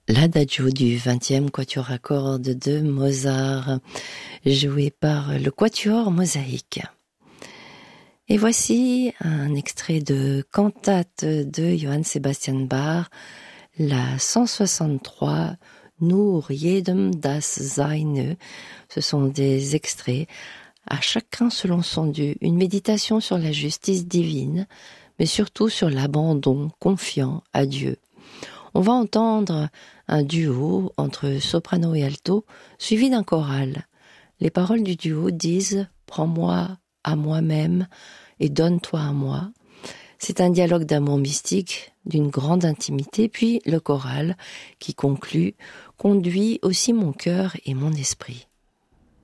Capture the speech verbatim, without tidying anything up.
L'Adagio du vingtième quatuor à cordes de Mozart, joué par le quatuor Mosaïque. Et voici un extrait de cantate de Johann Sebastian Bach, la cent soixante-trois, Nur jedem das Seine. Ce sont des extraits, à chacun selon son dû, une méditation sur la justice divine, mais surtout sur l'abandon confiant à Dieu. On va entendre un duo entre soprano et alto, suivi d'un choral. Les paroles du duo disent « Prends-moi à moi-même et donne-toi à moi ». C'est un dialogue d'amour mystique, d'une grande intimité, puis le choral qui conclut « Conduis aussi mon cœur et mon esprit ».